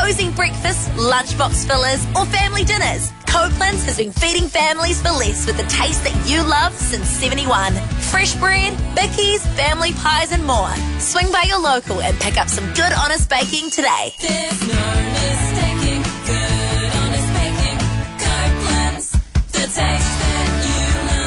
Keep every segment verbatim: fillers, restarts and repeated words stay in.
Cosy breakfasts, lunchbox fillers, or family dinners, Copeland's has been feeding families for less with the taste that you love since seventy-one. Fresh bread, bickies, family pies, and more. Swing by your local and pick up some good, honest baking today. There's no mistaking good, honest baking. Copeland's, the taste that you love.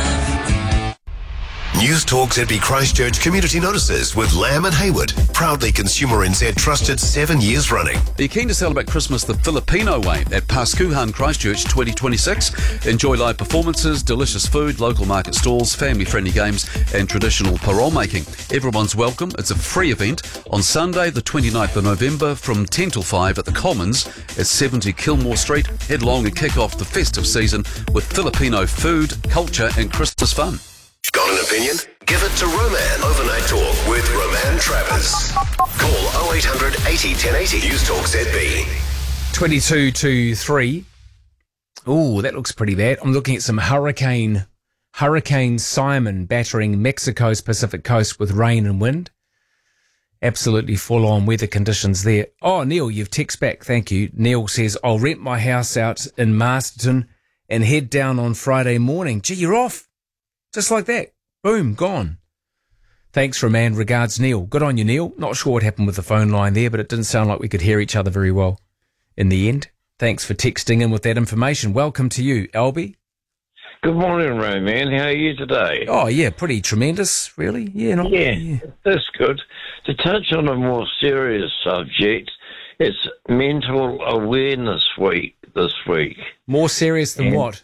News Talk Z B Christchurch Community Notices with Lamb and Hayward. Proudly Consumer N Z trusted seven years running. Are you keen to celebrate Christmas the Filipino way at Pascuhan Christchurch twenty twenty-six? Enjoy live performances, delicious food, local market stalls, family-friendly games and traditional parole making. Everyone's welcome. It's a free event on Sunday the twenty-ninth of November from ten till five at the Commons at seventy Kilmore Street. Head along and kick off the festive season with Filipino food, culture and Christmas fun. Got an opinion? Give it to Roman. Overnight Talk with Roman Travers. Call oh eight hundred eighty ten eighty. News Talk Z B. twenty-two to three. Ooh, that looks pretty bad. I'm looking at some hurricane, Hurricane Simon battering Mexico's Pacific coast with rain and wind. Absolutely full-on weather conditions there. Oh, Neil, you've text back. Thank you. Neil says, I'll rent my house out in Masterton and head down on Friday morning. Gee, you're off. Just like that. Boom, gone. Thanks, Roman. Regards, Neil. Good on you, Neil. Not sure what happened with the phone line there, but it didn't sound like we could hear each other very well in the end. Thanks for texting in with that information. Welcome to you, Albie. Good morning, Roman. How are you today? Oh, yeah, pretty tremendous, really. Yeah, not, yeah, yeah. That's good. To touch on a more serious subject, it's Mental Awareness Week this week. More serious than and, what?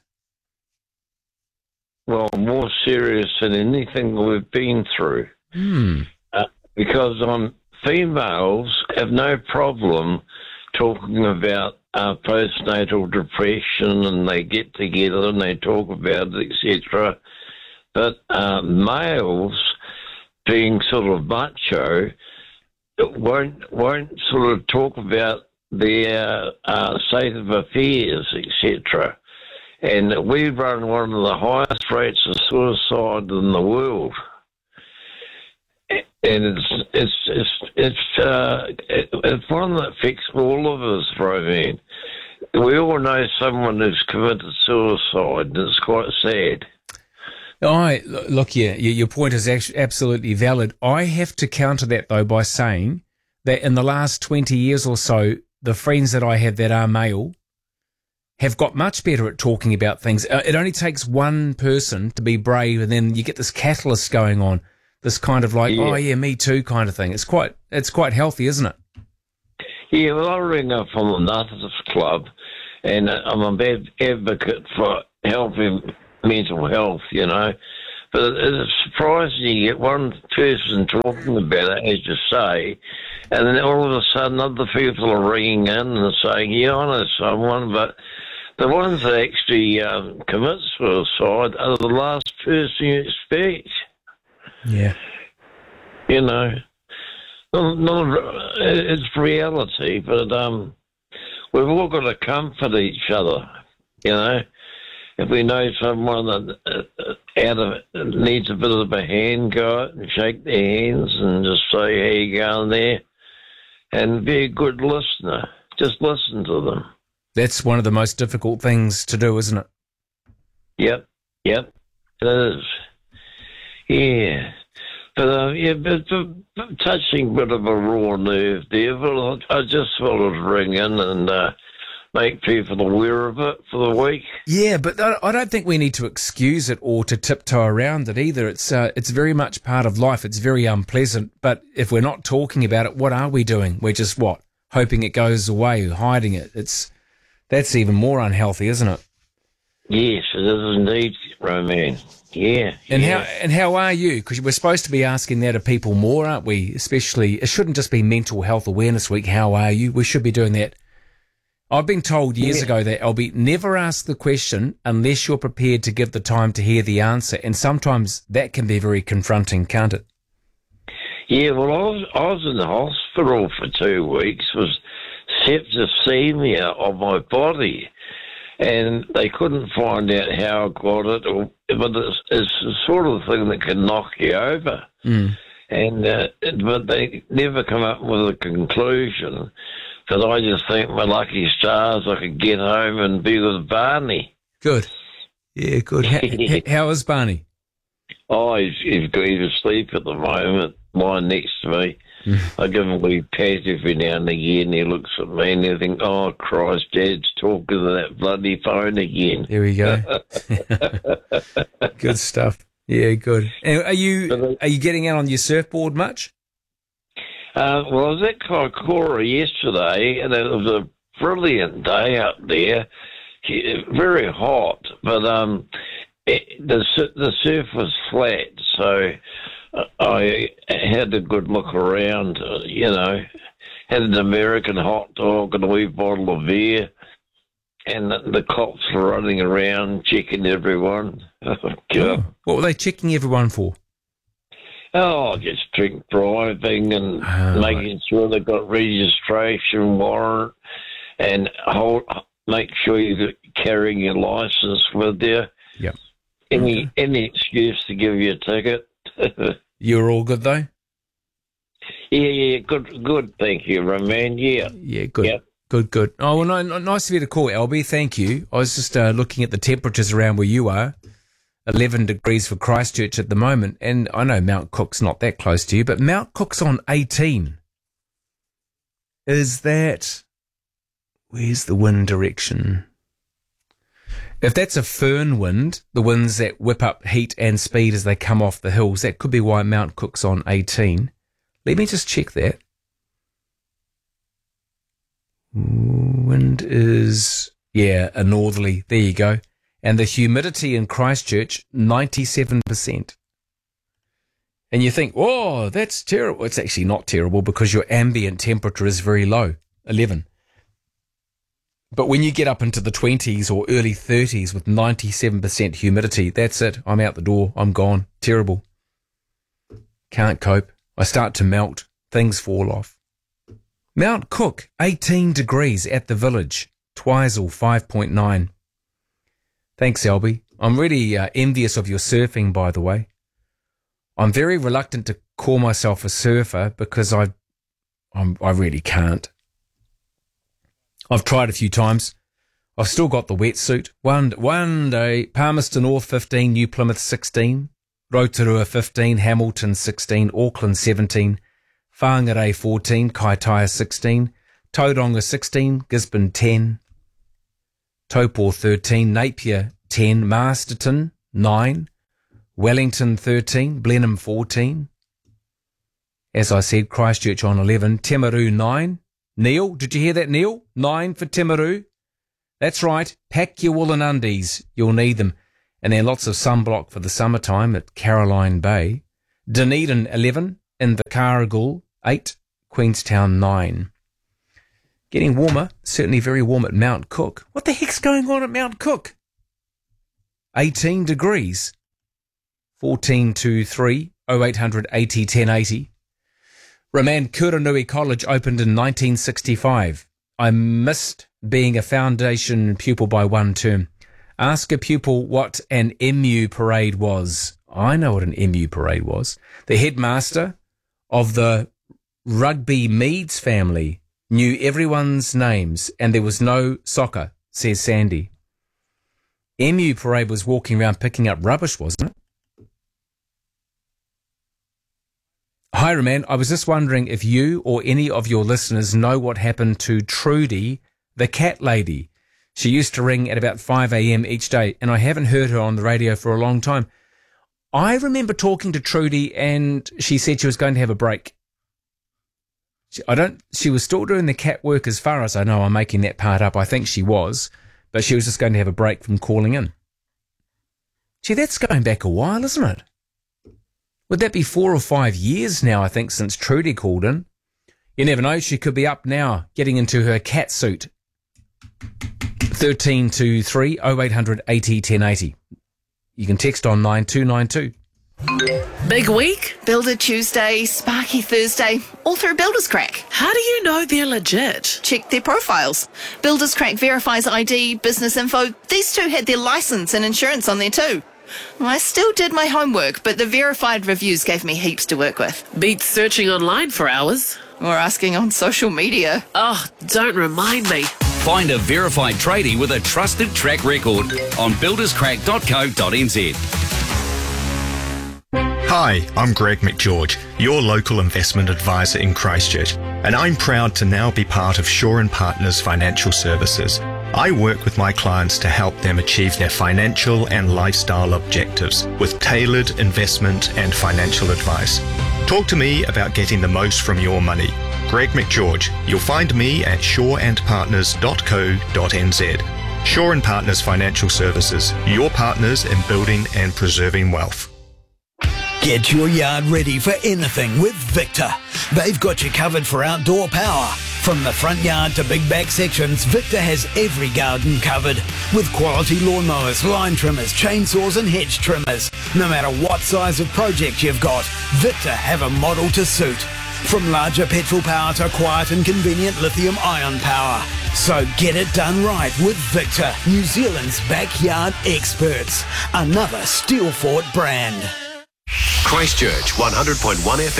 Well, more serious than anything we've been through. Hmm. Uh, because um, females have no problem talking about uh, postnatal depression, and they get together and they talk about it, et cetera. But uh, males, being sort of macho, won't won't sort of talk about their uh, state of affairs, et cetera. And we run one of the highest rates of suicide in the world. And it's it's it's it's uh, it, it's one that affects all of us, Roman. We all know someone who's committed suicide, and it's quite sad. I look, yeah, your point is actually absolutely valid. I have to counter that though by saying that in the last twenty years or so, the friends that I have that are male have got much better at talking about things. Uh, it only takes one person to be brave, and then you get this catalyst going on. This kind of like, yeah. oh yeah, me too kind of thing. It's quite, it's quite healthy, isn't it? Yeah, well, I ring up from the Nutters Club, and I'm a big advocate for helping mental health, you know. But it's surprising you get one person talking about it, as you say, and then all of a sudden other people are ringing in and saying, yeah, I know someone, but the ones that actually um, commit suicide are the last person you expect. Yeah. You know, not, not, it's reality, but um, we've all got to comfort each other, you know. If we know someone that uh, out of it needs a bit of a hand, go out and shake their hands and just say, how you going there? And be a good listener. Just listen to them. That's one of the most difficult things to do, isn't it? Yep, yep, it is. Yeah. But, uh, yeah, but, but touching a bit of a raw nerve there, but I just thought I'd ring in and uh, make people aware of it for the week. Yeah, but I don't think we need to excuse it or to tiptoe around it either. It's uh, it's very much part of life. It's very unpleasant. But if we're not talking about it, what are we doing? We're just, what, hoping it goes away, hiding it. It's That's even more unhealthy, isn't it? Yes, it is indeed, Roman. Yeah. And yeah. how and how are you? Because we're supposed to be asking that of people more, aren't we? Especially, it shouldn't just be Mental Health Awareness Week. How are you? We should be doing that. I've been told years yeah. ago that, Albie, never ask the question unless you're prepared to give the time to hear the answer. And sometimes that can be very confronting, can't it? Yeah, well, I was, I was in the hospital for two weeks with septicemia of my body. And they couldn't find out how I got it, or, but it's, it's the sort of thing that can knock you over. Mm. And uh, but they never come up with a conclusion. Because I just think my lucky stars I could get home and be with Barney. Good. Yeah, good. How, how is Barney? Oh, he's, he's, he's asleep at the moment, lying next to me. I give him a wee pat every now and again. He looks at me and he thinks, oh, Christ, Dad's talking to that bloody phone again. There we go. Good stuff. Yeah, good. And are you are you getting out on your surfboard much? Uh, well, I was at Kaikoura yesterday, and it was a brilliant day up there. Very hot, but um, it, the the surf was flat, so I had a good look around. Uh, you know, had an American hot dog and a wee bottle of beer, and the, the cops were running around checking everyone. Oh, what were they checking everyone for? Oh, just drink driving and oh, making right. sure they got registration warrant and hold. Make sure you're carrying your license with you. Yep. Any okay. any excuse to give you a ticket. You're all good though? Yeah, yeah, good, good. Thank you, Roman. Yeah. Yeah, good. Yep. Good, good. Oh, well, no, no, nice of you to call, Albie. Thank you. I was just uh, looking at the temperatures around where you are. eleven degrees for Christchurch at the moment. And I know Mount Cook's not that close to you, but Mount Cook's on eighteen. Is that... Where's the wind direction? If that's a fern wind, the winds that whip up heat and speed as they come off the hills, that could be why Mount Cook's on eighteen. Let me just check that. Wind is, yeah, a northerly. There you go. And the humidity in Christchurch, ninety-seven percent. And you think, oh, that's terrible. It's actually not terrible because your ambient temperature is very low, eleven. But when you get up into the twenties or early thirties with ninety-seven percent humidity, that's it. I'm out the door. I'm gone. Terrible. Can't cope. I start to melt. Things fall off. Mount Cook, eighteen degrees at the village. Twizel, five point nine. Thanks, Albie. I'm really uh, envious of your surfing, by the way. I'm very reluctant to call myself a surfer because I, I'm, I really can't. I've tried a few times. I've still got the wetsuit. One, one day, Palmerston North fifteen, New Plymouth sixteen, Rotorua fifteen, Hamilton sixteen, Auckland seventeen, Whangarei fourteen, Kaitaia sixteen, Tauranga sixteen, Gisborne ten, Taupo thirteen, Napier ten, Masterton nine, Wellington thirteen, Blenheim fourteen. As I said, Christchurch on eleven, Timaru nine. Neil, did you hear that, Neil? Nine for Timaru. That's right. Pack your woolen undies. You'll need them. And then lots of sunblock for the summertime at Caroline Bay. Dunedin, eleven. Invercargill, eight. Queenstown, nine. Getting warmer. Certainly very warm at Mount Cook. What the heck's going on at Mount Cook? eighteen degrees. fourteen two three oh eight hundred eighty ten eighty. Roman Kuranui College opened in nineteen sixty-five. I missed being a foundation pupil by one term. Ask a pupil what an M U parade was. I know what an M U parade was. The headmaster of the Rugby Meads family knew everyone's names and there was no soccer, says Sandy. M U parade was walking around picking up rubbish, wasn't it? Hi, Roman. I was just wondering if you or any of your listeners know what happened to Trudy, the cat lady. She used to ring at about five a.m. each day, and I haven't heard her on the radio for a long time. I remember talking to Trudy, and she said she was going to have a break. She, I don't. She was still doing the cat work as far as I know. I'm making that part up. I think she was, but she was just going to have a break from calling in. Gee, that's going back a while, isn't it? Would that be four or five years now, I think, since Trudy called in? You never know. She could be up now, getting into her cat suit. thirteen two three oh eight hundred eighty ten eighty. You can text on nine two nine two. Big week? Builder Tuesday, Sparky Thursday, all through Builders Crack. How do you know they're legit? Check their profiles. Builders Crack verifies I D, business info. These two had their license and insurance on there too. I still did my homework, but the verified reviews gave me heaps to work with. Beats searching online for hours. or asking on social media. Oh, don't remind me. Find a verified tradie with a trusted track record on builders crack dot co dot n z. Hi, I'm Greg McGeorge, your local investment advisor in Christchurch, and I'm proud to now be part of Shaw and Partners Financial Services. I work with my clients to help them achieve their financial and lifestyle objectives with tailored investment and financial advice. Talk to me about getting the most from your money. Greg McGeorge. You'll find me at shaw and partners dot co dot n z. Shaw and Partners Financial Services, your partners in building and preserving wealth. Get your yard ready for anything with Victor. They've got you covered for outdoor power. From the front yard to big back sections, Victor has every garden covered. With quality lawnmowers, line trimmers, chainsaws and hedge trimmers. No matter what size of project you've got, Victor have a model to suit. From larger petrol power to quiet and convenient lithium-ion power. So get it done right with Victor, New Zealand's backyard experts. Another steel-fought brand. Christchurch one hundred point one F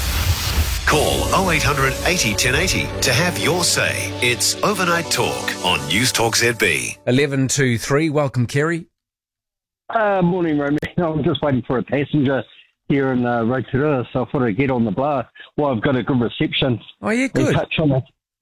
M. Call oh eight hundred eighty ten eighty to have your say. It's Overnight Talk on News Talk Z B. eleven two three, welcome Kerry. Uh, morning, Romy. I'm just waiting for a passenger here in uh, Rotorua, so I thought I'd get on the bar. Well, I've got a good reception. Oh, yeah, good. Touch on,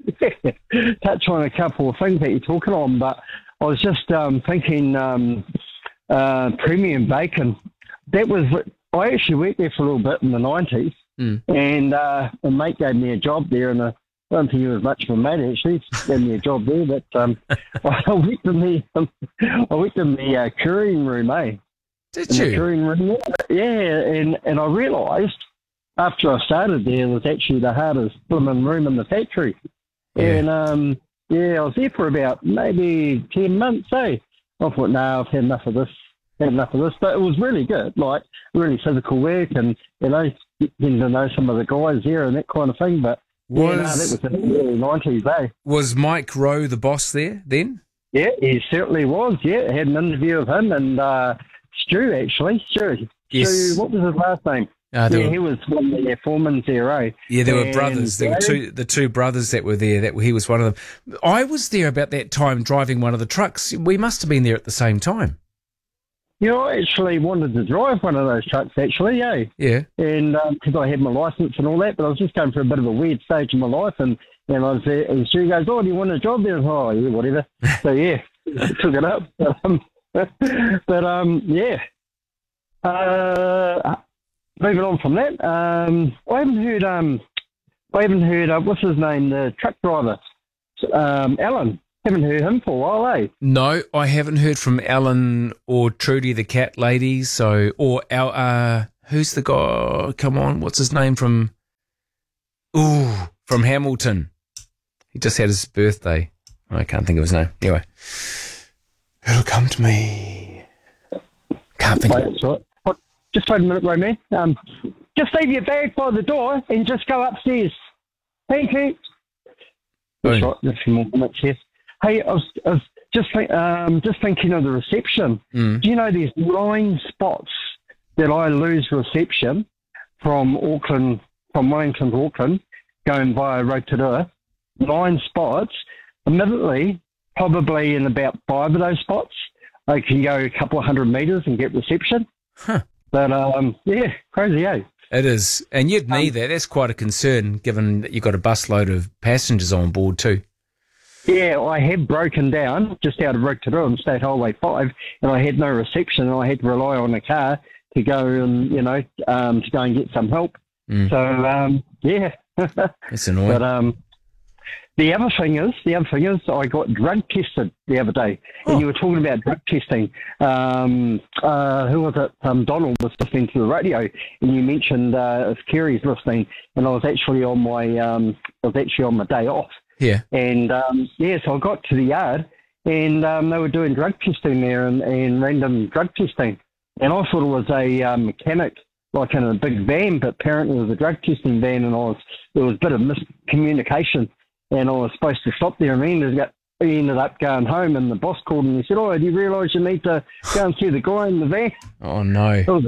a, touch on a couple of things that you're talking on, but I was just um, thinking um, uh, premium bacon. That was, I actually worked there for a little bit in the nineties, mm. and uh, a mate gave me a job there, and a, I don't think he was much of a mate, actually. He gave me a job there, but um, I worked in the, um, I worked in the uh, couriering room, eh? Did in you? The couriering room, yeah, and, and I realised after I started there, it was actually the hardest blooming room in the factory. Yeah. And, um, yeah, I was there for about maybe ten months, eh? I thought, no, I've had enough of this, had enough of this. But it was really good, like really physical work and, you know, getting to know some of the guys there and that kind of thing. But, was, yeah, no, that was in the early nineties, eh? Was Mike Rowe the boss there then? Yeah, he certainly was, yeah. I had an interview with him and uh, Stu, actually. Stu, Yes. Stu, what was his last name? Uh, yeah, were, he was one of their foremen there, eh? Yeah, there were And brothers. There were they- two, the two brothers that were there. That he was one of them. I was there about that time driving one of the trucks. We must have been there at the same time. Yeah, I actually wanted to drive one of those trucks, actually, eh? Yeah. And because I had my licence and all that, but I was just going through a bit of a weird stage in my life, and, and I was there, and Stu goes, "Oh, do you want a job there?" Oh, yeah, whatever. So yeah, took it up. But, um, but um, yeah. Uh, moving on from that, um, I haven't heard. Um, I haven't heard. Uh, what's his name? The truck driver, um, Alan. Haven't heard him for a while, eh? No, I haven't heard from Alan or Trudy the cat lady. So, or our, uh, who's the guy? Come on, what's his name from? Ooh, from Hamilton. He just had his birthday. I can't think of his name. Anyway, it'll come to me. Can't think. Wait, of that's right. Oh, just wait a minute, Roman. Um, just leave your bag by the door and just go upstairs. Thank you. That's Oh. right. Just a few more minutes here. Hey, I was, I was just think, um, just thinking of the reception. Mm. Do you know there's nine spots that I lose reception from Auckland, from Wellington to Auckland, going via Rotorua? Nine spots. Admittedly, probably in about five of those spots, I can go a couple of hundred metres and get reception. Huh. But, um, yeah, crazy, eh? It is. And you'd need that. That's quite a concern given that you've got a busload of passengers on board too. Yeah, I had broken down just out of Rotorua on State Highway five, and I had no reception, and I had to rely on a car to go and, you know, um, to go and get some help. Mm. So, um, yeah. It's annoying. But um, the other thing is, the other thing is, I got drug tested the other day, Oh. and you were talking about drug testing. Um, uh, who was it? Um, Donald was listening to the radio, and you mentioned uh, if Kerry's listening, and I was actually on my, um, I was actually on my day off. Yeah. And, um, yeah, so I got to the yard and um, they were doing drug testing there and, and random drug testing. And I thought it was a um, mechanic, like in a big van, but apparently it was a drug testing van and I was, there was a bit of miscommunication and I was supposed to stop there and he ended up, he ended up going home and the boss called and he said, "Oh, do you realise you need to go and see the guy in the van?" Oh, no. It was,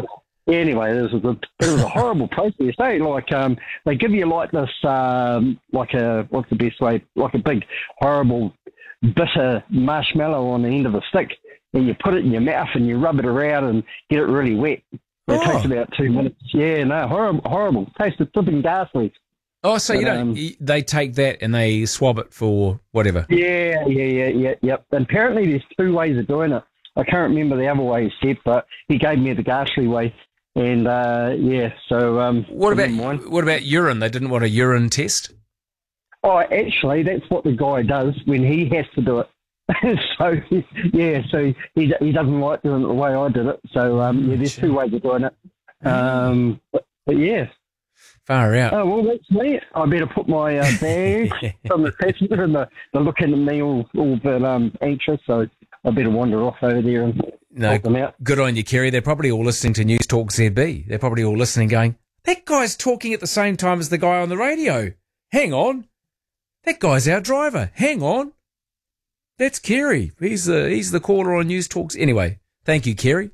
Anyway, this was a it was a horrible process. Eh? Like um, they give you like this, um, like a what's the best way? Like a big, horrible, bitter marshmallow on the end of a stick, and you put it in your mouth and you rub it around and get it really wet. It Oh. takes about two minutes. Yeah, no, horrible, horrible. Tasted flipping ghastly. Oh, so you But, don't, um, y- they take that and they swab it for whatever. Yeah, yeah, yeah, yeah, yep. And apparently there's two ways of doing it. I can't remember the other way he said, but he gave me the ghastly way. And, uh, yeah, so... Um, What I about didn't mind. what about urine? They didn't want a urine test? Oh, actually, that's what the guy does when he has to do it. so, yeah, so he, he doesn't like doing it the way I did it. So, um, yeah, there's two ways of doing it. Um, but, but, yeah. Far out. Oh, well, that's me. I better put my uh, bag from the passenger, and the, they're looking at me all, all a bit um, anxious, so I better wander off over there and No, help them out. good on you, Kerry. They're probably all listening to News Talk Z B. They're probably all listening going, that guy's talking at the same time as the guy on the radio. Hang on. That guy's our driver. Hang on. That's Kerry. He's the, he's the caller on News Talks. Anyway, thank you, Kerry.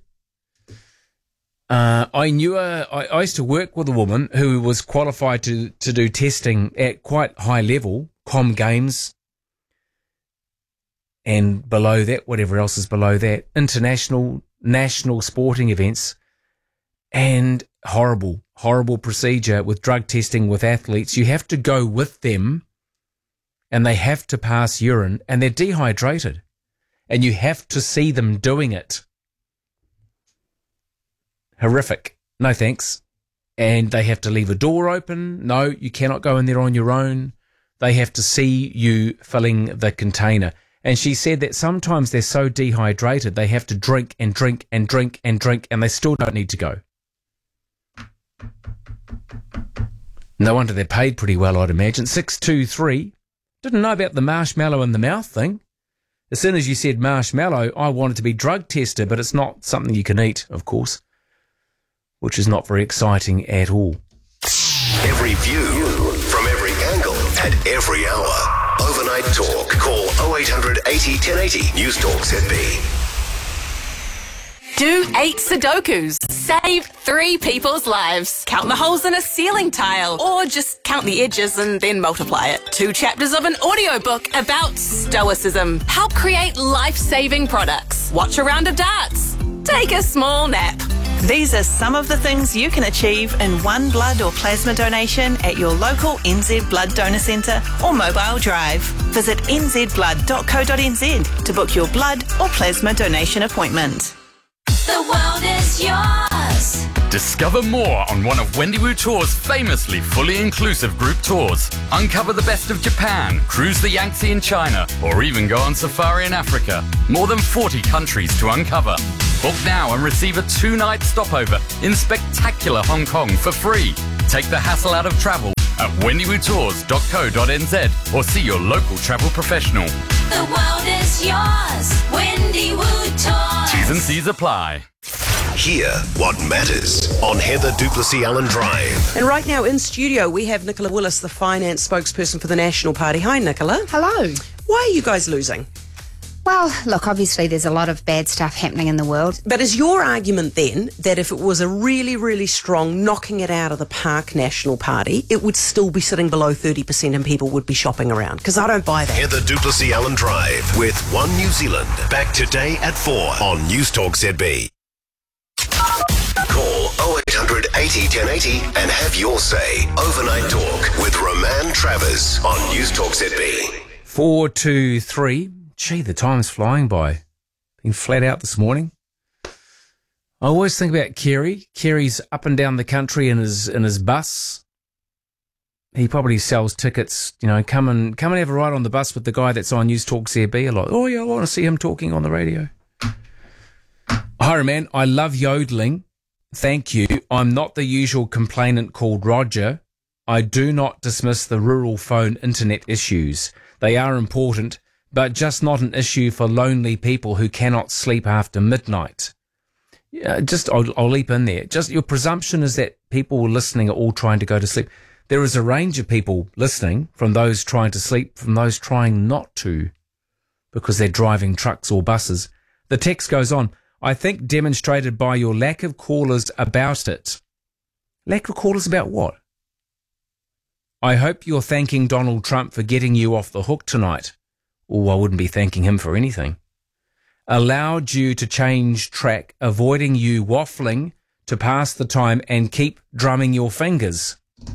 Uh, I knew a, I, I used to work with a woman who was qualified to, to do testing at quite high level, comm games, and below that, whatever else is below that, international, national sporting events, and horrible, horrible procedure with drug testing with athletes. You have to go with them, and they have to pass urine, and they're dehydrated, and you have to see them doing it. Horrific. No thanks. And they have to leave a door open. No, you cannot go in there on your own. They have to see you filling the container. And she said that sometimes they're so dehydrated, they have to drink and drink and drink and drink, and they still don't need to go. No wonder they're paid pretty well, I'd imagine. six two three. Didn't know about the marshmallow in the mouth thing. As soon as you said marshmallow, I wanted to be drug tested, but it's not something you can eat, of course, which is not very exciting at all. Every view from every angle at every hour. Overnight Talk. Call oh eight hundred eighty ten eighty. News Talk Z B. Do eight Sudokus. Save three people's lives. Count the holes in a ceiling tile. Or just count the edges and then multiply it. Two chapters of an audiobook about stoicism. Help create life-saving products. Watch a round of darts. Take a small nap. These are some of the things you can achieve in one blood or plasma donation at your local N Z Blood Donor Centre or mobile drive. Visit n z blood dot co dot n z to book your blood or plasma donation appointment. The world is yours. Discover more on one of Wendiwu Tours' famously fully inclusive group tours. Uncover the best of Japan, cruise the Yangtze in China, or even go on safari in Africa. More than forty countries to uncover. Book now and receive a two-night stopover in spectacular Hong Kong for free. Take the hassle out of travel at wendiwu tours dot co dot n z or see your local travel professional. The world is yours. Wendiwu Tours. T's and C's apply. Hear what matters on Heather Duplessis Allen Drive. And right now in studio, we have Nicola Willis, the finance spokesperson for the National Party. Hi, Nicola. Hello. Why are you guys losing? Well, look, obviously there's a lot of bad stuff happening in the world. But is your argument then that if it was a really, really strong knocking it out of the park National Party, it would still be sitting below thirty percent and people would be shopping around? Because I don't buy that. Heather Duplessis Allen Drive with One New Zealand. Back today at four on News Talk Z B. Call oh eight hundred eighty ten eighty and have your say. Overnight Talk with Roman Travers on News Talk Z B. four two three. Gee, the time's flying by. Been flat out this morning. I always think about Kerry. Kerry's up and down the country in his in his bus. He probably sells tickets, you know, come and come and have a ride on the bus with the guy that's on News Talk Z B a lot. Oh yeah, I want to see him talking on the radio. Hi, man. I love yodeling. Thank you. I'm not the usual complainant called Roger. I do not dismiss the rural phone internet issues. They are important, but just not an issue for lonely people who cannot sleep after midnight. Yeah, just I'll, I'll leap in there. Just your presumption is that people listening are all trying to go to sleep. There is a range of people listening, from those trying to sleep, from those trying not to, because they're driving trucks or buses. The text goes on. I think demonstrated by your lack of callers about it. Lack of callers about what? I hope you're thanking Donald Trump for getting you off the hook tonight. Oh, I wouldn't be thanking him for anything. Allowed you to change track, avoiding you waffling to pass the time and keep drumming your fingers.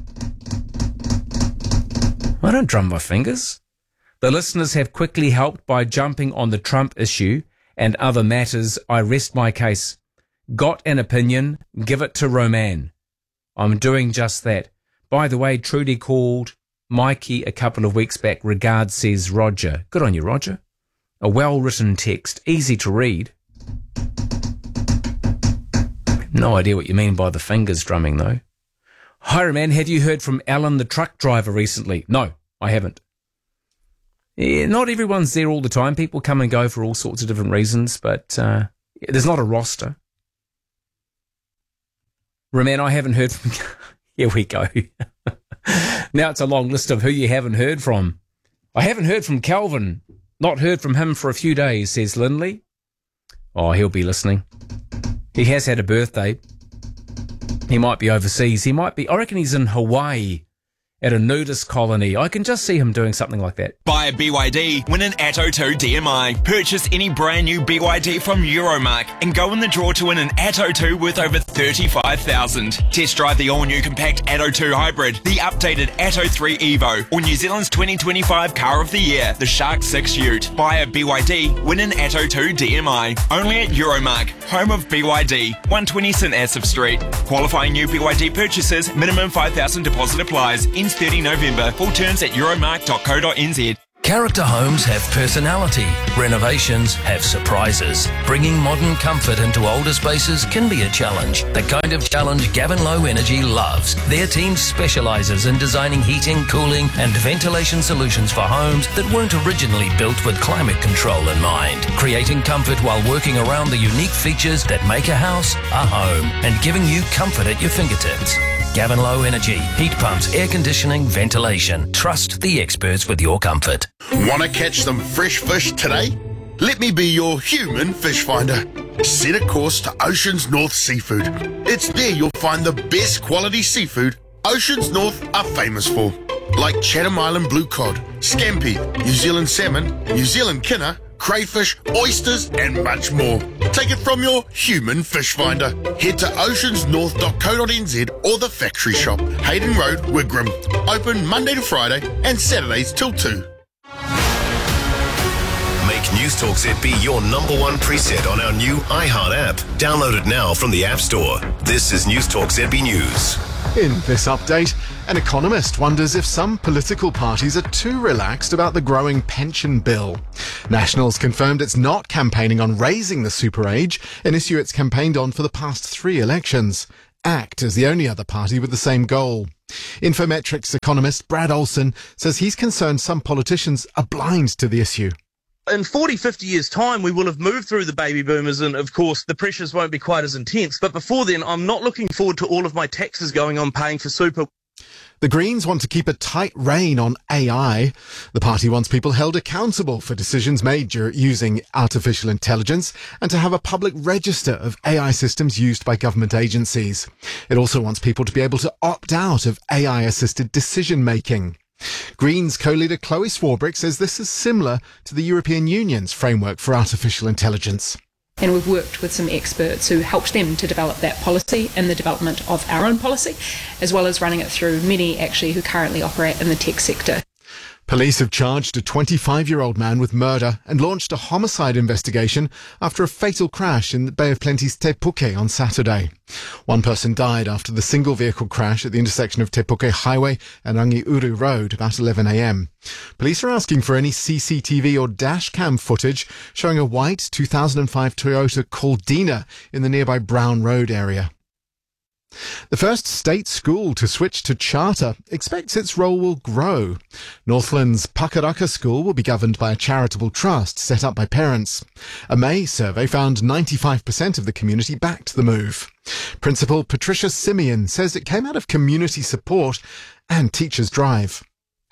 I don't drum my fingers. The listeners have quickly helped by jumping on the Trump issue and other matters. I rest my case. Got an opinion? Give it to Roman. I'm doing just that. By the way, Trudy called Mikey a couple of weeks back. Regards, says Roger. Good on you, Roger. A well-written text, easy to read. No idea what you mean by the fingers drumming, though. Hi, Roman, have you heard from Alan, the truck driver, recently? No, I haven't. Yeah, not everyone's there all the time. People come and go for all sorts of different reasons, but uh, there's not a roster. Roman, I haven't heard from... Here we go. Now it's a long list of who you haven't heard from. I haven't heard from Calvin. Not heard from him for a few days, says Lindley. Oh, he'll be listening. He has had a birthday. He might be overseas. He might be... I reckon he's in Hawaii at a nudist colony. I can just see him doing something like that. Buy a B Y D, win an Atto two D M I. Purchase any brand new B Y D from Euromark and go in the draw to win an Atto two worth over thirty-five thousand dollars. Test drive the all-new compact Atto two Hybrid, the updated Atto three Evo, or New Zealand's twenty twenty-five Car of the Year, the Shark six Ute. Buy a B Y D, win an Atto two D M I. Only at Euromark, home of B Y D, one twenty St Asaph Street. Qualifying new B Y D purchases, minimum five thousand dollars deposit applies. Ends thirty November. Full terms at euromark dot co dot n z. Character homes have personality. Renovations have surprises. Bringing modern comfort into older spaces can be a challenge. The kind of challenge Gavin Low Energy loves. Their team specialises in designing heating, cooling and ventilation solutions for homes that weren't originally built with climate control in mind. Creating comfort while working around the unique features that make a house a home and giving you comfort at your fingertips. Gavin Low Energy. Heat pumps, air conditioning, ventilation. Trust the experts with your comfort. Want to catch some fresh fish today? Let me be your human fish finder. Set a course to Oceans North Seafood. It's there you'll find the best quality seafood Oceans North are famous for. Like Chatham Island blue cod, scampi, New Zealand salmon, New Zealand kinner, crayfish, oysters and much more. Take it from your human fish finder. Head to oceans north dot co dot n z or the factory shop, Hayden Road, Wigram. Open Monday to Friday and Saturdays till two. Make News Talk Z B your number one preset on our new iHeart app. Download it now from the App Store. This is News Talk Z B News. In this update, an economist wonders if some political parties are too relaxed about the growing pension bill. Nationals confirmed it's not campaigning on raising the super age, an issue it's campaigned on for the past three elections. ACT is the only other party with the same goal. Infometrics economist Brad Olson says he's concerned some politicians are blind to the issue. In forty, fifty years' time, we will have moved through the baby boomers and, of course, the pressures won't be quite as intense. But before then, I'm not looking forward to all of my taxes going on paying for super. The Greens want to keep a tight rein on A I. The party wants people held accountable for decisions made using artificial intelligence and to have a public register of A I systems used by government agencies. It also wants people to be able to opt out of A I-assisted decision-making. Greens co-leader Chloe Swarbrick says this is similar to the European Union's framework for artificial intelligence. And we've worked with some experts who helped them to develop that policy and the development of our own policy, as well as running it through many actually who currently operate in the tech sector. Police have charged a twenty-five-year-old man with murder and launched a homicide investigation after a fatal crash in the Bay of Plenty's Te Puke on Saturday. One person died after the single-vehicle crash at the intersection of Te Puke Highway and Rangiuru Road about eleven a m. Police are asking for any C C T V or dash cam footage showing a white two thousand five Toyota Caldina in the nearby Brown Road area. The first state school to switch to charter expects its role will grow. Northland's Pakaraka School will be governed by a charitable trust set up by parents. A May survey found ninety-five percent of the community backed the move. Principal Patricia Simeon says it came out of community support and teachers' drive.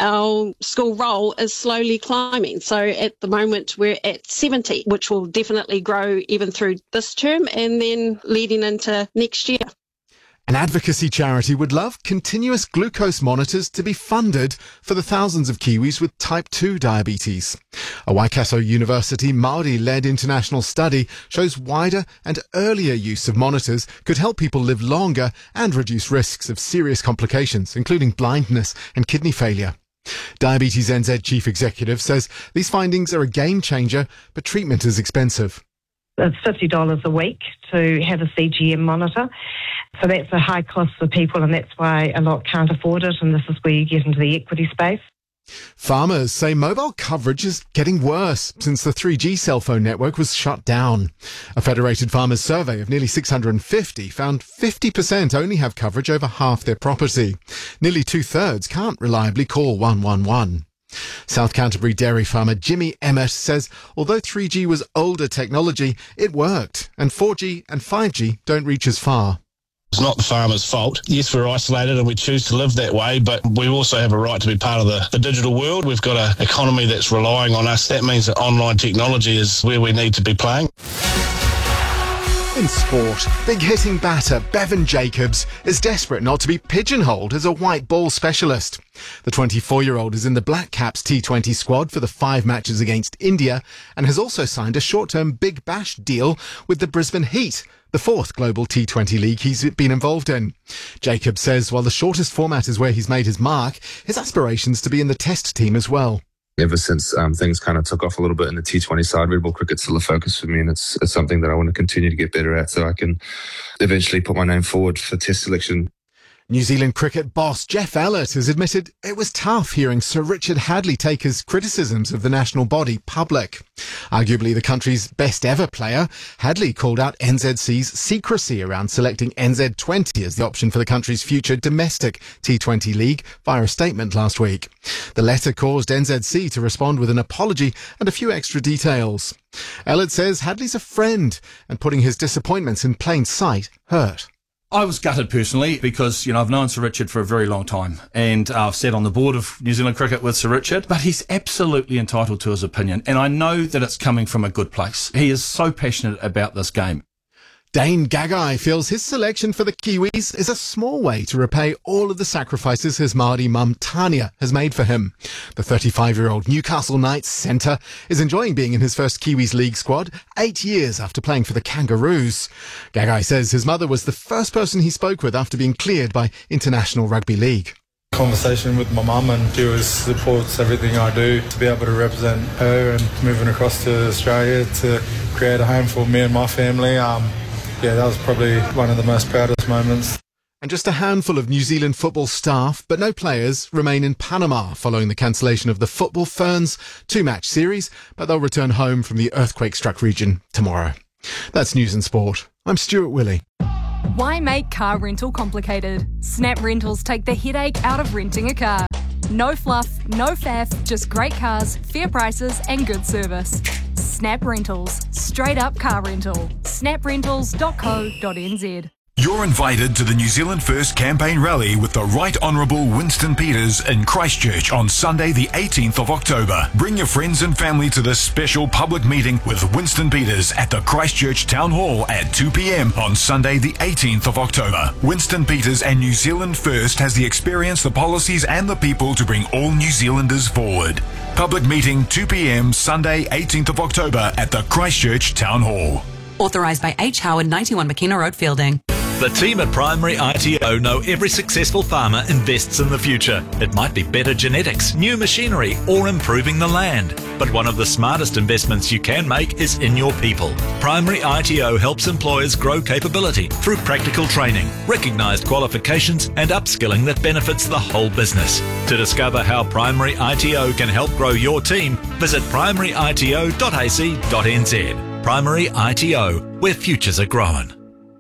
our school roll is slowly climbing. So at the moment we're at seventy, which will definitely grow even through this term and then leading into next year. An advocacy charity would love continuous glucose monitors to be funded for the thousands of Kiwis with type two diabetes. A Waikato University Māori-led international study shows wider and earlier use of monitors could help people live longer and reduce risks of serious complications, including blindness and kidney failure. Diabetes N Z Chief Executive says these findings are a game changer, but treatment is expensive. It's fifty dollars a week to have a C G M monitor. So that's a high cost for people, and that's why a lot can't afford it, and this is where you get into the equity space. Farmers say mobile coverage is getting worse since the three G cell phone network was shut down. A Federated Farmers survey of nearly six hundred fifty found fifty percent only have coverage over half their property. Nearly two-thirds can't reliably call one one one. South Canterbury dairy farmer Jimmy Emmett says although three G was older technology, it worked, and four G and five G don't reach as far. It's not the farmer's fault. Yes, we're isolated and we choose to live that way, but we also have a right to be part of the, the digital world. We've got an economy that's relying on us. That means that online technology is where we need to be playing. In sport, big-hitting batter Bevan Jacobs is desperate not to be pigeonholed as a white ball specialist. The twenty-four-year-old is in the Black Caps T twenty squad for the five matches against India and has also signed a short-term Big Bash deal with the Brisbane Heat, the fourth global T twenty league he's been involved in. Jacobs says while the shortest format is where he's made his mark, his aspirations to be in the Test team as well. Ever since um, things kind of took off a little bit in the T twenty side, red ball cricket's still a focus for me, and it's, it's something that I want to continue to get better at so I can eventually put my name forward for Test selection. New Zealand cricket boss Jeff Ellett has admitted it was tough hearing Sir Richard Hadlee take his criticisms of the national body public. Arguably the country's best ever player, Hadlee called out N Z C's secrecy around selecting N Z twenty as the option for the country's future domestic T twenty league via a statement last week. The letter caused N Z C to respond with an apology and a few extra details. Ellett says Hadlee's a friend and putting his disappointments in plain sight hurt. I was gutted personally because, you know, I've known Sir Richard for a very long time and I've sat on the board of New Zealand Cricket with Sir Richard, but he's absolutely entitled to his opinion and I know that it's coming from a good place. He is so passionate about this game. Dane Gagai feels his selection for the Kiwis is a small way to repay all of the sacrifices his Māori mum Tania has made for him. The thirty-five-year-old Newcastle Knights centre is enjoying being in his first Kiwis League squad eight years after playing for the Kangaroos. Gagai says his mother was the first person he spoke with after being cleared by International Rugby League. Conversation with my mum, and she always supports everything I do to be able to represent her and moving across to Australia to create a home for me and my family. Um, Yeah, that was probably one of the most proudest moments. And just a handful of New Zealand football staff, but no players, remain in Panama following the cancellation of the Football Ferns two-match series, but they'll return home from the earthquake-struck region tomorrow. That's News and Sport. I'm Stuart Willey. Why make car rental complicated? Snap Rentals take the headache out of renting a car. No fluff, no faff, just great cars, fair prices and good service. Snap Rentals. Straight up car rental. snap rentals dot co dot n z. You're invited to the New Zealand First Campaign Rally with the Right Honourable Winston Peters in Christchurch on Sunday the eighteenth of October. Bring your friends and family to this special public meeting with Winston Peters at the Christchurch Town Hall at two p.m. on Sunday the eighteenth of October. Winston Peters and New Zealand First has the experience, the policies and the people to bring all New Zealanders forward. Public meeting two p.m. Sunday eighteenth of October at the Christchurch Town Hall. Authorised by H. Howard, ninety-one McKenna Road, Fielding. The team at Primary I T O know every successful farmer invests in the future. It might be better genetics, new machinery, or improving the land. But one of the smartest investments you can make is in your people. Primary I T O helps employers grow capability through practical training, recognised qualifications, and upskilling that benefits the whole business. To discover how Primary I T O can help grow your team, visit primary I T O dot a c dot n z. Primary I T O, where futures are grown.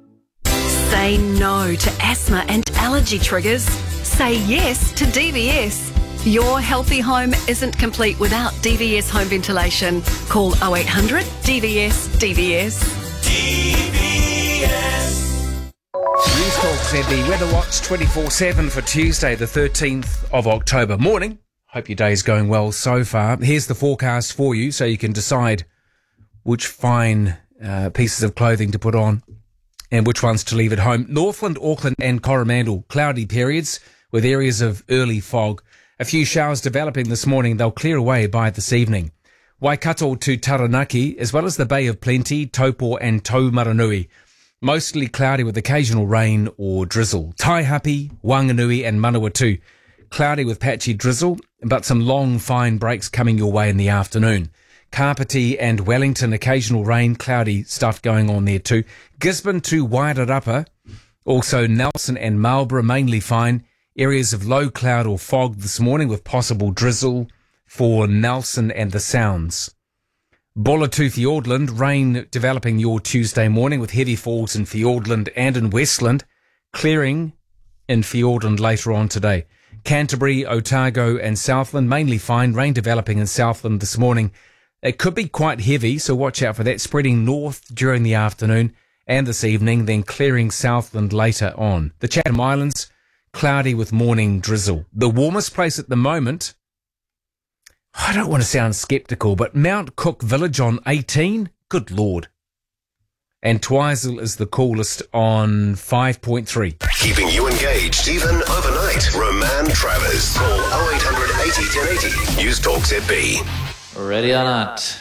Say no to asthma and allergy triggers. Say yes to D V S. Your healthy home isn't complete without D V S home ventilation. Call oh eight hundred D V S D V S. D V S. News Talk Z B Weather Watch twenty-four seven for Tuesday the thirteenth of October. Morning. Hope your day's going well so far. Here's the forecast for you so you can decide which fine uh, pieces of clothing to put on and which ones to leave at home. Northland, Auckland and Coromandel, cloudy periods with areas of early fog. A few showers developing this morning. They'll clear away by this evening. Waikato to Taranaki, as well as the Bay of Plenty, Taupo and Taumaranui. Mostly cloudy with occasional rain or drizzle. Taihape, Wanganui and Manawatu. Cloudy with patchy drizzle, but some long, fine breaks coming your way in the afternoon. Kapiti and Wellington, occasional rain, cloudy stuff going on there too. Gisborne to Wairarapa, also Nelson and Marlborough, mainly fine. Areas of low cloud or fog this morning with possible drizzle for Nelson and the Sounds. Bulla to Fiordland, rain developing your Tuesday morning with heavy falls in Fiordland and in Westland, clearing in Fiordland later on today. Canterbury, Otago and Southland, mainly fine, rain developing in Southland this morning. It could be quite heavy, so watch out for that, spreading north during the afternoon and this evening, then clearing Southland later on. The Chatham Islands, cloudy with morning drizzle. The warmest place at the moment, I don't want to sound sceptical, but Mount Cook Village on eighteen, good Lord. And Twizel is the coolest on five point three. Keeping you engaged even overnight. Roman Travers. Call oh eight hundred eighty ten eighty. News Talk Z B. Ready or not.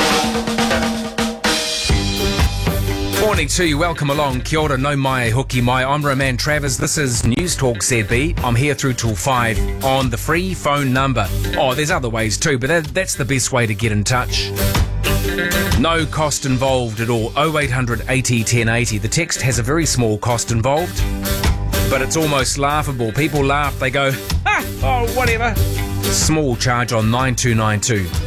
Morning to you, welcome along. Kia ora, no mai, hoki mai. I'm Roman Travers. This is News Talk Z B. I'm here through till five on the free phone number. Oh, there's other ways too, but that, that's the best way to get in touch. No cost involved at all. oh eight hundred eighty ten eighty. The text has a very small cost involved, but it's almost laughable. People laugh, they go, ah, oh, whatever. Small charge on nine two nine two.